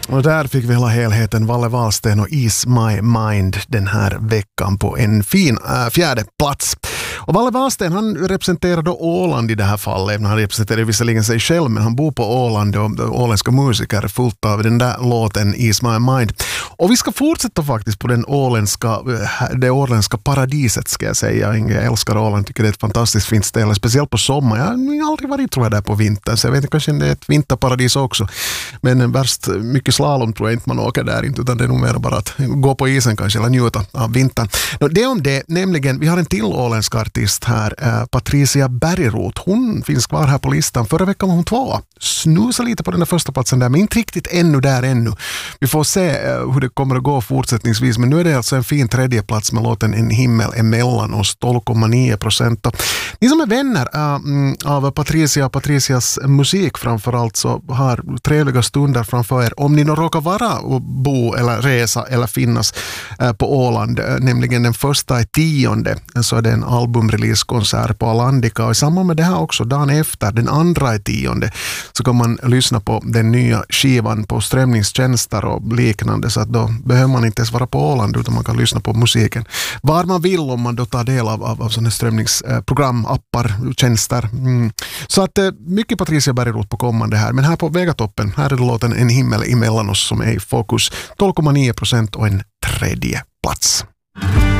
Och där fick vi hela helheten Valle Wahlsten och Ease My Mind den här veckan på en fin fjärde plats. Och Valle Wahlsten, han representerar då Åland i det här fallet. Han representerar visserligen sig själv, men han bor på Åland och åländska musiker fullt av den där låten Ease My Mind. Och vi ska fortsätta faktiskt på det åländska paradiset, ska jag säga. Jag älskar Åland, tycker det är ett fantastiskt fint ställe, speciellt på sommar. Jag har aldrig varit, tror jag, där på vintern, så jag vet inte, kanske det är ett vinterparadis också. Men värst mycket slalom tror jag inte man åker där inte, utan det är nog mer bara att gå på isen kanske eller njuta av vintern. Det om det, nämligen, vi har en till åländsk artist här, Patricia Bergroth. Hon finns kvar här på listan. Förra veckan var hon 2. Snusa lite på den där första platsen där, men inte riktigt ännu. Vi får se hur det kommer att gå fortsättningsvis, men nu är det alltså en fin tredje plats med låten En himmel emellan oss, 12,9%. Ni som är vänner av Patricias musik framförallt, så har trevliga stunder framför er. Om ni då råkar vara och bo eller resa eller finnas på Åland, nämligen den 1/10, så är det en albumreleasekonsert på Alandica, och i samband med det här också dagen efter, den 2/10, så kan man lyssna på den nya skivan på strömningstjänster och liknande, så att då behöver man inte ens vara på Åland, utan man kan lyssna på musiken var man vill om man då tar del av sådana strömningsprogram, appar, tjänster. Så att mycket Patricia Bergroth på kommande här, men här på Vegatoppen, här är det låten En himmel emellan oss som är i fokus, 12,9% och en tredje plats.